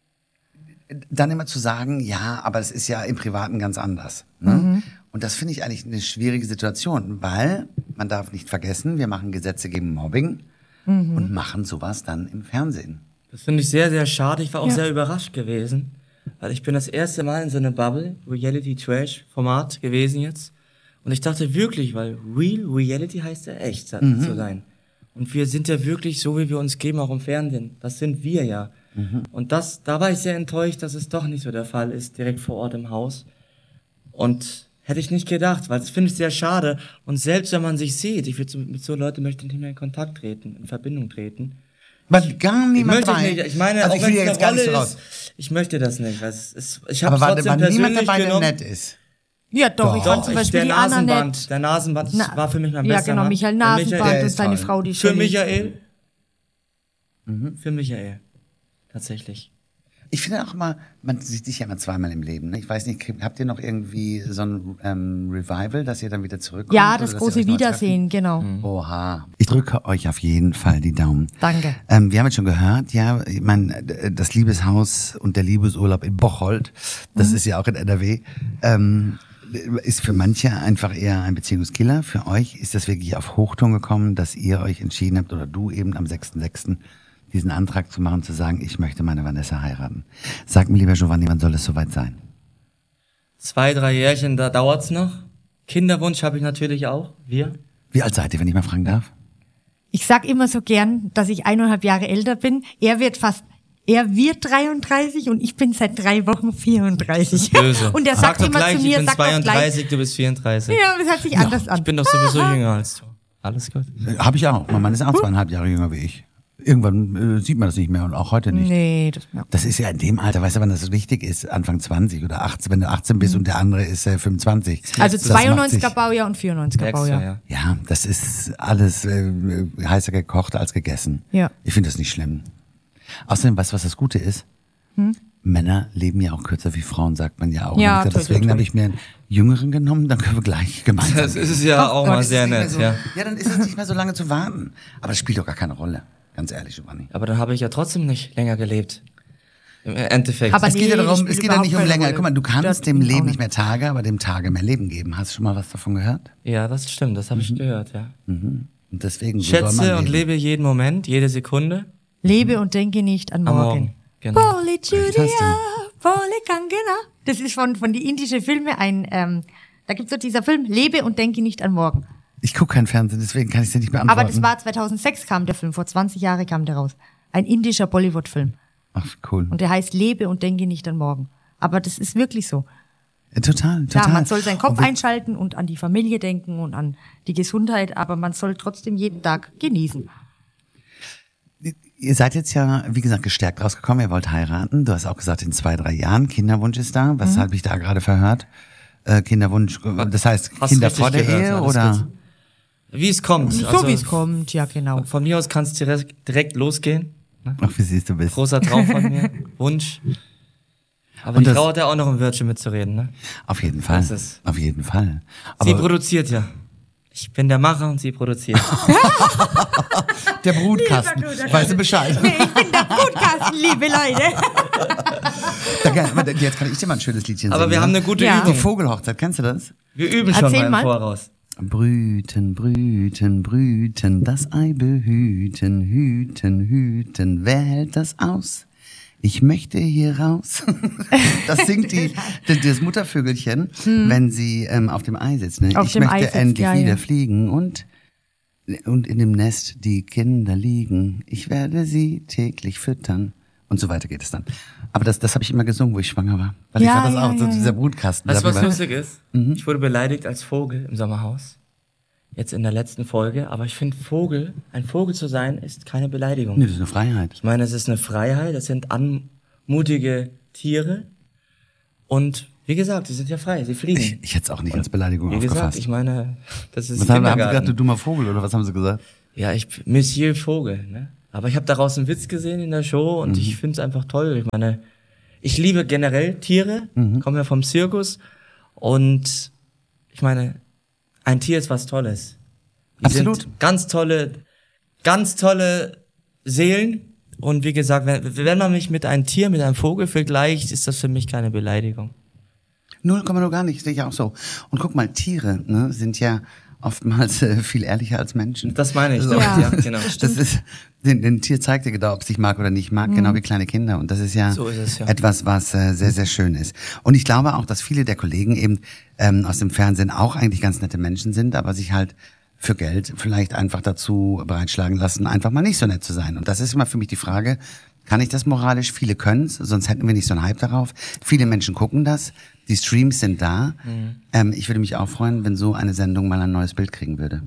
[SPEAKER 2] dann immer zu sagen, ja, aber es ist ja im Privaten ganz anders. Ne?
[SPEAKER 3] Mhm.
[SPEAKER 2] Und das finde ich eigentlich eine schwierige Situation, weil man darf nicht vergessen, wir machen Gesetze gegen Mobbing
[SPEAKER 3] Mhm.
[SPEAKER 2] und machen sowas dann im Fernsehen.
[SPEAKER 4] das finde ich sehr, sehr schade. Ich war auch
[SPEAKER 3] Ja.
[SPEAKER 4] sehr überrascht gewesen, weil ich bin das erste Mal in so einer Bubble, Reality-Trash-Format gewesen jetzt. Und ich dachte wirklich, weil Real Reality heißt ja echt
[SPEAKER 2] Mhm.
[SPEAKER 4] zu sein. Und wir sind ja wirklich so, wie wir uns geben, auch im Fernsehen. Das sind wir ja.
[SPEAKER 2] Mhm.
[SPEAKER 4] Und das, da war ich sehr enttäuscht, dass es doch nicht so der Fall ist, direkt vor Ort im Haus. Und hätte ich nicht gedacht, weil das finde ich sehr schade. Und selbst wenn man sich sieht, ich würde so, mit so Leuten möchte ich nicht mehr in Kontakt treten, in Verbindung treten.
[SPEAKER 2] Weil gar
[SPEAKER 4] Ich
[SPEAKER 2] niemand
[SPEAKER 4] möchte
[SPEAKER 2] dabei.
[SPEAKER 4] ich nicht. Ich meine,
[SPEAKER 2] also
[SPEAKER 4] auch
[SPEAKER 2] ich
[SPEAKER 4] wenn
[SPEAKER 2] will
[SPEAKER 4] es
[SPEAKER 2] jetzt
[SPEAKER 4] eine
[SPEAKER 2] gar
[SPEAKER 4] Rolle
[SPEAKER 2] nicht so
[SPEAKER 4] ist,
[SPEAKER 2] raus.
[SPEAKER 4] ich möchte das nicht. Weil es ist, ich habe
[SPEAKER 2] Aber
[SPEAKER 4] es
[SPEAKER 2] war,
[SPEAKER 4] trotzdem
[SPEAKER 2] war
[SPEAKER 4] persönlich
[SPEAKER 2] niemand dabei, der
[SPEAKER 4] genommen.
[SPEAKER 2] nett ist.
[SPEAKER 3] Ja, doch, ich
[SPEAKER 2] Doch.
[SPEAKER 3] fand zum
[SPEAKER 4] Doch, ich,
[SPEAKER 3] Beispiel
[SPEAKER 4] der
[SPEAKER 3] die Anna
[SPEAKER 4] Nasenband,
[SPEAKER 3] nett.
[SPEAKER 4] der Nasenband das
[SPEAKER 3] Na,
[SPEAKER 4] war für mich mein
[SPEAKER 3] Ja,
[SPEAKER 4] bester
[SPEAKER 3] genau,
[SPEAKER 4] Mann.
[SPEAKER 3] Michael
[SPEAKER 4] Der
[SPEAKER 3] Nasenband
[SPEAKER 2] der
[SPEAKER 3] und
[SPEAKER 2] ist
[SPEAKER 3] seine
[SPEAKER 2] toll.
[SPEAKER 3] Frau, die
[SPEAKER 4] Für
[SPEAKER 3] Shelley.
[SPEAKER 4] Michael. Für Michael. Tatsächlich.
[SPEAKER 2] Ich finde auch immer, man sieht sich ja immer zweimal im Leben. Ne? Ich weiß nicht, habt ihr noch irgendwie so ein ähm, Revival, dass ihr dann wieder zurückkommt?
[SPEAKER 3] Ja,
[SPEAKER 2] oder
[SPEAKER 3] das
[SPEAKER 2] dass
[SPEAKER 3] große
[SPEAKER 2] ihr euch neu
[SPEAKER 3] Wiedersehen, genau.
[SPEAKER 2] treffen? Oha. Ich drücke euch auf jeden Fall die Daumen.
[SPEAKER 3] Danke.
[SPEAKER 2] Ähm, wir haben jetzt schon gehört, ja, ich meine, das Liebeshaus und der Liebesurlaub in Bocholt, das
[SPEAKER 3] Mhm.
[SPEAKER 2] ist ja auch in N R W, ähm, ist für manche einfach eher ein Beziehungskiller. Für euch ist das wirklich auf Hochton gekommen, dass ihr euch entschieden habt, oder du eben am sechsten sechsten diesen Antrag zu machen, zu sagen, ich möchte meine Vanessa heiraten. Sag mir lieber, Giovanni, wann soll es soweit sein?
[SPEAKER 4] Zwei, drei Jährchen, da dauert's noch. Kinderwunsch habe ich natürlich auch. Wir.
[SPEAKER 2] Wie alt seid ihr, wenn ich mal fragen darf?
[SPEAKER 3] Ich sag immer so gern, dass ich eineinhalb Jahre älter bin. Er wird fast, er wird dreiunddreißig und ich bin seit drei Wochen vierunddreißig.
[SPEAKER 4] Böse.
[SPEAKER 3] Und er
[SPEAKER 4] Sag
[SPEAKER 3] sagt
[SPEAKER 4] doch
[SPEAKER 3] immer
[SPEAKER 4] gleich,
[SPEAKER 3] zu mir,
[SPEAKER 4] ich bin
[SPEAKER 3] sag doch gleich.
[SPEAKER 4] zweiunddreißig, du bist vierunddreißig.
[SPEAKER 3] Ja, das hört sich anders an.
[SPEAKER 4] Ich bin doch sowieso jünger als du. Alles gut.
[SPEAKER 2] Habe ich auch. Mein Mann ist auch zweieinhalb Jahre jünger wie ich. Irgendwann äh, sieht man das nicht mehr und auch heute nicht.
[SPEAKER 3] Nee, das ja.
[SPEAKER 2] Das ist ja in dem Alter, weißt du, wann das wichtig ist? Anfang zwanzig oder achtzehn, wenn du achtzehn bist und der andere ist äh, fünfundzwanzig.
[SPEAKER 3] Also
[SPEAKER 2] Das macht
[SPEAKER 3] zweiundneunziger
[SPEAKER 2] sich-
[SPEAKER 3] Baujahr und vierundneunziger
[SPEAKER 4] Merkst du,
[SPEAKER 3] Baujahr.
[SPEAKER 4] ja.
[SPEAKER 2] Ja, das ist alles äh, heißer gekocht als gegessen.
[SPEAKER 3] Ja.
[SPEAKER 2] Ich finde das nicht schlimm. Außerdem, weißt du, was das Gute ist? Männer leben ja auch kürzer wie Frauen, sagt man ja auch.
[SPEAKER 3] Ja,
[SPEAKER 2] Und
[SPEAKER 3] toi, toi,
[SPEAKER 2] deswegen
[SPEAKER 3] toi.
[SPEAKER 2] habe ich mir einen Jüngeren genommen, dann können wir gleich gemeinsam.
[SPEAKER 4] Das ist ja auch mal
[SPEAKER 2] Das ist
[SPEAKER 4] sehr
[SPEAKER 2] nicht mehr
[SPEAKER 4] nett,
[SPEAKER 2] so,
[SPEAKER 4] ja.
[SPEAKER 2] Ja, dann ist es nicht mehr so lange zu warten. Aber das spielt doch gar keine Rolle. Ganz ehrlich, Giovanni.
[SPEAKER 4] Aber dann habe ich ja trotzdem nicht länger gelebt. Im Endeffekt.
[SPEAKER 3] Aber
[SPEAKER 2] Es geht ja
[SPEAKER 3] nee,
[SPEAKER 2] darum,
[SPEAKER 3] das
[SPEAKER 2] es
[SPEAKER 3] spielt
[SPEAKER 2] geht ja nicht um
[SPEAKER 3] überhaupt keine
[SPEAKER 2] länger.
[SPEAKER 3] Rolle.
[SPEAKER 2] Guck mal, du kannst
[SPEAKER 3] Das
[SPEAKER 2] dem
[SPEAKER 3] bin ich auch
[SPEAKER 2] Leben nicht
[SPEAKER 3] nicht.
[SPEAKER 2] mehr Tage, aber dem Tage mehr Leben geben. Hast du schon mal was davon gehört?
[SPEAKER 4] Ja, das stimmt, das habe ich gehört, ja.
[SPEAKER 2] Und deswegen so soll man
[SPEAKER 4] Schätze und
[SPEAKER 2] leben.
[SPEAKER 4] lebe jeden Moment, jede Sekunde
[SPEAKER 3] Lebe und denke nicht an
[SPEAKER 4] am
[SPEAKER 3] morgen.
[SPEAKER 4] Morgen. Genau.
[SPEAKER 3] Poli
[SPEAKER 2] hast
[SPEAKER 3] Julia, Poli Kangena. Das ist von, von die indischen Filme ein, ähm, da gibt's so dieser Film, Lebe und denke nicht an morgen.
[SPEAKER 2] Ich gucke kein Fernsehen, deswegen kann ich dir nicht beantworten.
[SPEAKER 3] Aber das war zweitausendsechs kam der Film, vor zwanzig Jahren kam der raus. Ein indischer Bollywood-Film.
[SPEAKER 2] Ach, cool.
[SPEAKER 3] Und der heißt Lebe und denke nicht an morgen. Aber das ist wirklich so.
[SPEAKER 2] Total, total.
[SPEAKER 3] Ja, man soll seinen Kopf
[SPEAKER 2] Und wir-
[SPEAKER 3] einschalten und an die Familie denken und an die Gesundheit, aber man soll trotzdem jeden Tag genießen.
[SPEAKER 2] Ihr seid jetzt ja, wie gesagt, gestärkt rausgekommen, ihr wollt heiraten. Du hast auch gesagt, in zwei, drei Jahren, Kinderwunsch ist da. Was
[SPEAKER 3] Mhm.
[SPEAKER 2] habe ich da gerade verhört? Äh, Kinderwunsch, das heißt
[SPEAKER 4] Hast
[SPEAKER 2] Kinder
[SPEAKER 4] richtig
[SPEAKER 2] vor der
[SPEAKER 4] gehört,
[SPEAKER 2] Ehe
[SPEAKER 4] alles
[SPEAKER 2] oder?
[SPEAKER 4] gut. Wie es kommt.
[SPEAKER 3] So
[SPEAKER 4] Also,
[SPEAKER 3] wie es kommt, ja genau.
[SPEAKER 4] Von mir aus kann es direkt, direkt losgehen. Ne?
[SPEAKER 2] Ach, wie siehst du bist.
[SPEAKER 4] Großer Traum von mir, Wunsch. Aber
[SPEAKER 2] Und
[SPEAKER 4] die
[SPEAKER 2] das-
[SPEAKER 4] Frau hat ja auch noch ein Wörtchen mitzureden, ne?
[SPEAKER 2] Auf jeden Fall.
[SPEAKER 4] Das ist-
[SPEAKER 2] Auf jeden Fall.
[SPEAKER 4] Sie
[SPEAKER 2] Aber
[SPEAKER 4] produziert ja. Ich bin der Macher und sie produziert.
[SPEAKER 2] der Brutkasten,
[SPEAKER 3] Lieber Bruder.
[SPEAKER 2] weißt du Bescheid?
[SPEAKER 3] Nee, ich bin der Brutkasten, liebe Leute.
[SPEAKER 2] Da kann, jetzt kann ich dir mal ein schönes Liedchen
[SPEAKER 4] Aber
[SPEAKER 2] singen.
[SPEAKER 4] wir
[SPEAKER 2] ne?
[SPEAKER 4] haben eine gute
[SPEAKER 3] Ja.
[SPEAKER 2] Die
[SPEAKER 4] Übung.
[SPEAKER 2] Vogelhochzeit, kennst du das?
[SPEAKER 4] Wir üben schon
[SPEAKER 3] Erzähl
[SPEAKER 4] mal im
[SPEAKER 3] mal.
[SPEAKER 4] Voraus.
[SPEAKER 2] Brüten, brüten, brüten, das Ei behüten, hüten, hüten, wer hält das aus? Ich möchte hier raus. Das singt die, das, das Muttervögelchen, wenn sie ähm, auf dem Ei sitzt. Ne?
[SPEAKER 3] Auf
[SPEAKER 2] ich
[SPEAKER 3] dem
[SPEAKER 2] möchte
[SPEAKER 3] Ei sitzt,
[SPEAKER 2] endlich
[SPEAKER 3] ja,
[SPEAKER 2] wieder
[SPEAKER 3] ja.
[SPEAKER 2] fliegen und, und in dem Nest die Kinder liegen. Ich werde sie täglich füttern. Und so weiter geht es dann. Aber das, das habe ich immer gesungen, wo ich schwanger war. Weil
[SPEAKER 3] Ja,
[SPEAKER 2] ich war das
[SPEAKER 3] ja,
[SPEAKER 2] auch, so
[SPEAKER 3] ja,
[SPEAKER 2] dieser
[SPEAKER 3] ja.
[SPEAKER 2] Brutkasten.
[SPEAKER 4] Weißt du, was
[SPEAKER 2] darüber.
[SPEAKER 4] lustig ist? Ich wurde beleidigt als Vogel im Sommerhaus. Jetzt in der letzten Folge. Aber ich finde, Vogel, ein Vogel zu sein, ist keine Beleidigung.
[SPEAKER 2] Nee, das ist eine Freiheit.
[SPEAKER 4] Ich meine, es ist eine Freiheit, das sind anmutige Tiere. Und wie gesagt, sie sind ja frei, sie fliegen.
[SPEAKER 2] Ich, ich hätte es auch nicht als Beleidigung
[SPEAKER 4] wie gesagt,
[SPEAKER 2] aufgefasst.
[SPEAKER 4] ich meine, das ist
[SPEAKER 2] Was haben, haben sie
[SPEAKER 4] Kindergarten.
[SPEAKER 2] gesagt, du dummer Vogel, oder was haben sie gesagt?
[SPEAKER 4] Ja, ich Monsieur Vogel, ne? Aber ich habe daraus einen Witz gesehen in der Show und ich finde es einfach toll. Ich meine, ich liebe generell Tiere, komme ja vom Zirkus und ich meine, ein Tier ist was Tolles. Die
[SPEAKER 2] Absolut.
[SPEAKER 4] sind ganz tolle, ganz tolle Seelen. Und wie gesagt, wenn, wenn man mich mit einem Tier, mit einem Vogel vergleicht, ist das für mich keine Beleidigung.
[SPEAKER 2] Null Komma nur gar nicht, sehe ich auch so. Und guck mal, Tiere ne, sind ja oftmals äh, viel ehrlicher als Menschen.
[SPEAKER 4] Das meine ich.
[SPEAKER 2] So.
[SPEAKER 4] doch,
[SPEAKER 3] Ja.
[SPEAKER 4] ja genau.
[SPEAKER 2] Das ist, den, den Tier zeigt dir genau, ob es dich mag oder nicht mag, genau wie kleine Kinder. Und das ist ja,
[SPEAKER 4] So ist es, ja.
[SPEAKER 2] etwas, was äh, sehr, sehr schön ist. Und ich glaube auch, dass viele der Kollegen eben ähm, aus dem Fernsehen auch eigentlich ganz nette Menschen sind, aber sich halt für Geld vielleicht einfach dazu bereitschlagen lassen, einfach mal nicht so nett zu sein. Und das ist immer für mich die Frage, kann ich das moralisch? Viele können's, sonst hätten wir nicht so einen Hype darauf. Viele Menschen gucken das, die Streams sind da.
[SPEAKER 4] Mhm.
[SPEAKER 2] Ähm, ich würde mich auch freuen, wenn so eine Sendung mal ein neues Bild kriegen würde.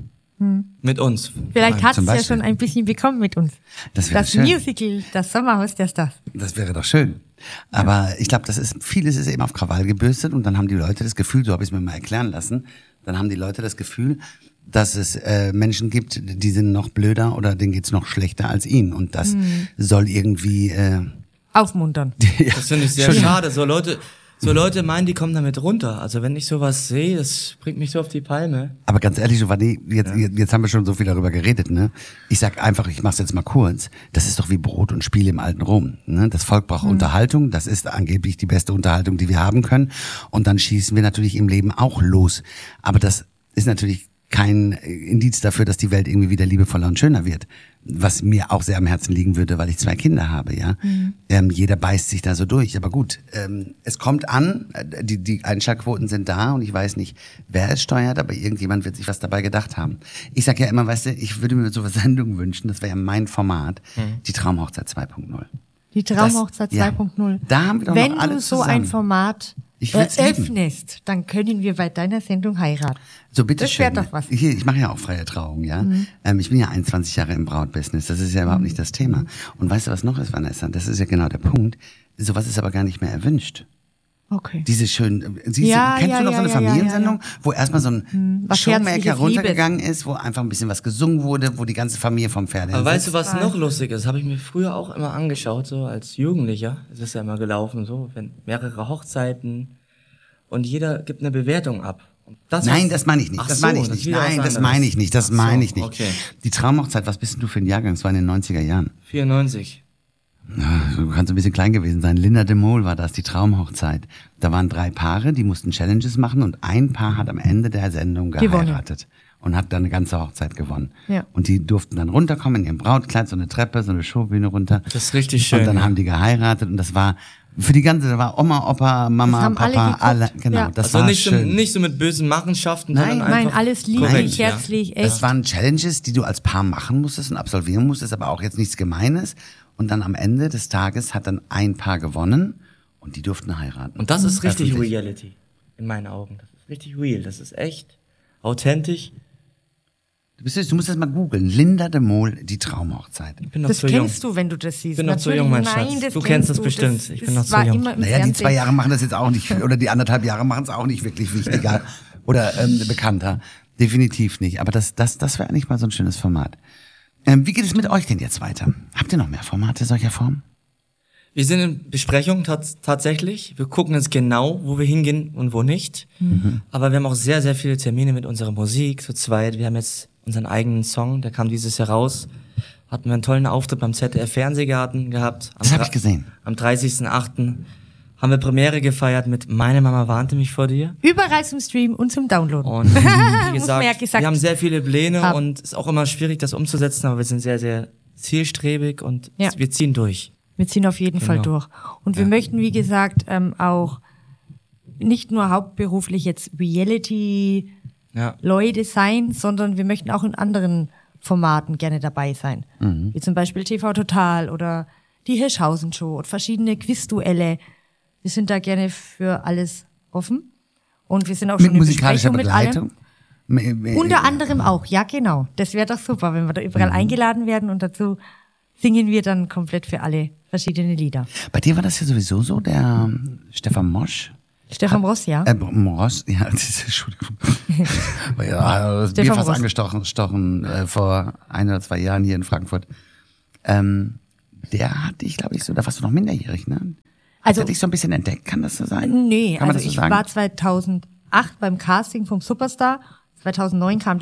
[SPEAKER 4] Mit uns.
[SPEAKER 3] Vielleicht hat
[SPEAKER 2] Zum
[SPEAKER 3] es ja
[SPEAKER 2] Beispiel.
[SPEAKER 3] schon ein bisschen bekommen mit uns.
[SPEAKER 2] Das wäre
[SPEAKER 3] Das
[SPEAKER 2] schön.
[SPEAKER 3] Musical, das Sommerhaus der Stars.
[SPEAKER 2] Das wäre doch schön. Aber ich glaube, das ist, vieles ist eben auf Krawall gebürstet und dann haben die Leute das Gefühl, so habe ich es mir mal erklären lassen, dann haben die Leute das Gefühl, dass es äh, Menschen gibt, die sind noch blöder oder denen geht's noch schlechter als ihnen. Und das soll irgendwie... Äh,
[SPEAKER 3] Aufmuntern.
[SPEAKER 2] ja,
[SPEAKER 4] Das finde ich sehr schade. So Leute, so Leute meinen, die kommen damit runter. Also wenn ich sowas sehe, das bringt mich so auf die Palme.
[SPEAKER 2] aber ganz ehrlich, Giovanni, jetzt, jetzt haben wir schon so viel darüber geredet, ne? Ich sag einfach, ich mach's jetzt mal kurz. Das ist doch wie Brot und Spiel im alten Rom. Ne? Das Volk braucht Unterhaltung. Das ist angeblich die beste Unterhaltung, die wir haben können. Und dann schießen wir natürlich im Leben auch los. Aber das ist natürlich kein Indiz dafür, dass die Welt irgendwie wieder liebevoller und schöner wird. Was mir auch sehr am Herzen liegen würde, weil ich zwei Kinder habe, ja. Ähm, jeder beißt sich da so durch. Aber gut, ähm, es kommt an, äh, die, die Einschaltquoten sind da und ich weiß nicht, wer es steuert, aber irgendjemand wird sich was dabei gedacht haben. Ich sag ja immer, weißt du, ich würde mir so eine Sendung wünschen, das wäre ja mein Format, die Traumhochzeit zwei Punkt null.
[SPEAKER 3] Die Traumhochzeit
[SPEAKER 2] Das- ja.
[SPEAKER 3] zwei Punkt null.
[SPEAKER 2] Da haben wir doch
[SPEAKER 3] Wenn
[SPEAKER 2] noch alle
[SPEAKER 3] du so
[SPEAKER 2] zusammen.
[SPEAKER 3] ein Format
[SPEAKER 2] Ich will's lieben.
[SPEAKER 3] eröffnest, dann können wir bei deiner Sendung heiraten.
[SPEAKER 2] So, bitte
[SPEAKER 3] Das
[SPEAKER 2] schön.
[SPEAKER 3] wär doch was.
[SPEAKER 2] Hier, ich mache ja auch freie Trauung, ja. Ähm, ich bin ja einundzwanzig Jahre im Brautbusiness. Das ist ja überhaupt nicht das Thema. Und weißt du, was noch ist, Vanessa? Das ist ja genau der Punkt. Sowas ist aber gar nicht mehr erwünscht.
[SPEAKER 3] Okay.
[SPEAKER 2] Diese schönen, siehst
[SPEAKER 3] Ja,
[SPEAKER 2] du, kennst
[SPEAKER 3] ja,
[SPEAKER 2] du noch
[SPEAKER 3] ja,
[SPEAKER 2] so eine
[SPEAKER 3] ja, ja,
[SPEAKER 2] Familiensendung,
[SPEAKER 3] ja,
[SPEAKER 2] wo erstmal so ein
[SPEAKER 3] was
[SPEAKER 2] Showmaker
[SPEAKER 3] Herzliches
[SPEAKER 2] runtergegangen ist, wo einfach ein bisschen was gesungen wurde, wo die ganze Familie vom Pferd
[SPEAKER 4] Aber weißt du,
[SPEAKER 2] sitzt?
[SPEAKER 4] was noch lustig ist? Habe ich mir früher auch immer angeschaut, so als Jugendlicher. Es ist ja immer gelaufen, so, wenn mehrere Hochzeiten und jeder gibt eine Bewertung ab. Und das
[SPEAKER 2] Nein,
[SPEAKER 4] was-
[SPEAKER 2] das meine ich nicht.
[SPEAKER 4] Ach
[SPEAKER 2] Das
[SPEAKER 4] so,
[SPEAKER 2] meine ich
[SPEAKER 4] das
[SPEAKER 2] nicht.
[SPEAKER 4] ist wieder was
[SPEAKER 2] Nein, das
[SPEAKER 4] anderes.
[SPEAKER 2] meine ich nicht. Das
[SPEAKER 4] Ach so,
[SPEAKER 2] meine ich nicht.
[SPEAKER 4] Okay.
[SPEAKER 2] Die Traumhochzeit, was bist denn du für ein Jahrgang? Das war in den neunziger Jahren.
[SPEAKER 4] vierundneunzig.
[SPEAKER 2] Ja, du kannst ein bisschen klein gewesen sein. Linda de Mol war das, die Traumhochzeit. Da waren drei Paare, die mussten Challenges machen und ein Paar hat am Ende der Sendung
[SPEAKER 3] Gewonnen.
[SPEAKER 2] geheiratet und hat dann eine ganze Hochzeit gewonnen.
[SPEAKER 3] Ja.
[SPEAKER 2] Und die durften dann runterkommen in ihrem Brautkleid, so eine Treppe, so eine Showbühne runter.
[SPEAKER 4] Das ist richtig schön,
[SPEAKER 2] Und dann
[SPEAKER 4] ja.
[SPEAKER 2] haben die geheiratet und das war für die ganze, da war Oma, Opa, Mama,
[SPEAKER 3] Das haben alle
[SPEAKER 2] Papa,
[SPEAKER 3] geguckt.
[SPEAKER 2] alle, genau,
[SPEAKER 3] Ja.
[SPEAKER 2] das
[SPEAKER 4] Also
[SPEAKER 2] war
[SPEAKER 4] nicht so,
[SPEAKER 2] schön.
[SPEAKER 4] nicht so mit bösen Machenschaften,
[SPEAKER 2] Nein,
[SPEAKER 4] sondern
[SPEAKER 3] Nein,
[SPEAKER 4] einfach
[SPEAKER 3] alles lieblich,
[SPEAKER 4] korrekt, ja.
[SPEAKER 3] herzlich,
[SPEAKER 2] Das
[SPEAKER 3] echt.
[SPEAKER 2] waren Challenges, die du als Paar machen musstest und absolvieren musstest, aber auch jetzt nichts Gemeines. Und dann am Ende des Tages hat dann ein Paar gewonnen und die durften heiraten.
[SPEAKER 4] Und das ist richtig
[SPEAKER 2] Öffentlich.
[SPEAKER 4] Reality. in meinen Augen. Das ist richtig real, das ist echt authentisch.
[SPEAKER 2] Du, bist, du musst das mal googeln. Linda de Mol, die Traumhochzeit.
[SPEAKER 4] Ich bin noch
[SPEAKER 3] Das
[SPEAKER 4] zu jung.
[SPEAKER 3] kennst du, wenn du das siehst.
[SPEAKER 4] Ich bin noch zu
[SPEAKER 3] Natürlich,
[SPEAKER 4] jung, mein
[SPEAKER 3] nein,
[SPEAKER 4] Schatz.
[SPEAKER 3] das
[SPEAKER 4] Du kennst es
[SPEAKER 3] du.
[SPEAKER 4] bestimmt.
[SPEAKER 3] Das,
[SPEAKER 4] Ich bin
[SPEAKER 3] das
[SPEAKER 4] noch zu
[SPEAKER 3] war
[SPEAKER 4] jung.
[SPEAKER 3] immer im
[SPEAKER 2] Naja, die
[SPEAKER 3] Fernsehen.
[SPEAKER 2] zwei Jahre machen das jetzt auch nicht, oder die anderthalb Jahre machen es auch nicht wirklich wichtiger oder ähm, bekannter. Definitiv nicht. Aber das, das, das wäre eigentlich mal so ein schönes Format. Ähm, wie geht es mit euch denn jetzt weiter? Habt ihr noch mehr Formate solcher Form?
[SPEAKER 4] Wir sind in Besprechung tats- tatsächlich. Wir gucken jetzt genau, wo wir hingehen und wo nicht.
[SPEAKER 3] Mhm.
[SPEAKER 4] Aber wir haben auch sehr, sehr viele Termine mit unserer Musik zu zweit. Wir haben jetzt unseren eigenen Song, der kam dieses Jahr raus. Hatten wir einen tollen Auftritt beim Z D F Fernsehgarten gehabt. Am
[SPEAKER 2] Das habe
[SPEAKER 4] dra-
[SPEAKER 2] ich gesehen.
[SPEAKER 4] Am dreißigsten achten haben wir Premiere gefeiert mit Meine Mama warnte mich vor dir.
[SPEAKER 3] Überall zum Stream und zum Downloaden.
[SPEAKER 4] Und wie
[SPEAKER 3] man
[SPEAKER 4] gesagt,
[SPEAKER 3] ja gesagt
[SPEAKER 4] wir haben sehr viele Pläne
[SPEAKER 3] haben.
[SPEAKER 4] und es ist auch immer schwierig, das umzusetzen, aber wir sind sehr, sehr zielstrebig und
[SPEAKER 3] Ja.
[SPEAKER 4] wir ziehen durch.
[SPEAKER 3] Wir ziehen auf jeden Fall
[SPEAKER 4] Genau.
[SPEAKER 3] durch. Und wir möchten, wie gesagt, ähm, auch nicht nur hauptberuflich jetzt Reality-Leute
[SPEAKER 4] Ja.
[SPEAKER 3] sein, sondern wir möchten auch in anderen Formaten gerne dabei sein.
[SPEAKER 2] Mhm.
[SPEAKER 3] Wie zum Beispiel T V Total oder die Hirschhausen-Show und verschiedene Quizduelle. Wir sind da gerne für alles offen. Und wir sind auch
[SPEAKER 2] Mit
[SPEAKER 3] schon in
[SPEAKER 2] musikalischer
[SPEAKER 3] Besprechung mit allem.
[SPEAKER 2] Begleitung? M- m-
[SPEAKER 3] Unter anderem auch, ja genau. Das wäre doch super, wenn wir da überall eingeladen werden und dazu singen wir dann komplett für alle verschiedene Lieder.
[SPEAKER 2] Bei dir war das ja sowieso so, der ähm, Stefan Mosch.
[SPEAKER 3] Stefan Ross, ja.
[SPEAKER 2] Äh, Moros, ja, das ist, Entschuldigung. ja, mir
[SPEAKER 3] Stefan
[SPEAKER 2] fast
[SPEAKER 3] Ross.
[SPEAKER 2] angestochen stochen, äh, vor ein oder zwei Jahren hier in Frankfurt. Ähm, der hat dich, glaube ich, so, da warst du noch minderjährig, ne?
[SPEAKER 3] Also-
[SPEAKER 2] hat dich so ein bisschen entdeckt, kann das so sein?
[SPEAKER 3] Nee,
[SPEAKER 2] kann man
[SPEAKER 3] also
[SPEAKER 2] das so
[SPEAKER 3] ich
[SPEAKER 2] sagen?
[SPEAKER 3] war zweitausendacht beim Casting vom Superstar. zweitausendneun kam